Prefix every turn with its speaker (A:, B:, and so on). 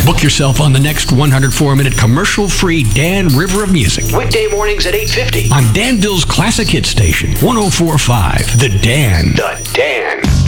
A: Book yourself on the next 104-minute commercial-free Dan River of Music. Weekday mornings at 8:50 on Danville's Classic Hit Station, 104.5. The Dan. The Dan.